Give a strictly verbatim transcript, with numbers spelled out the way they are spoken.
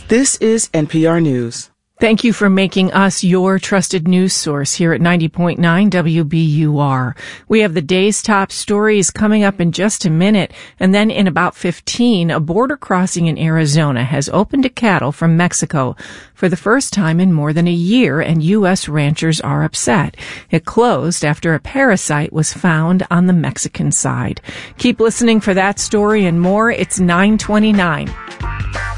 This is N P R News. Thank you for making us your trusted news source here at ninety point nine W B U R. We have the day's top stories coming up in just a minute, and then in about fifteen, a border crossing in Arizona has opened to cattle from Mexico for the first time in more than a year, and U S ranchers are upset. It closed after a parasite was found on the Mexican side. Keep listening for that story and more. It's nine twenty-nine.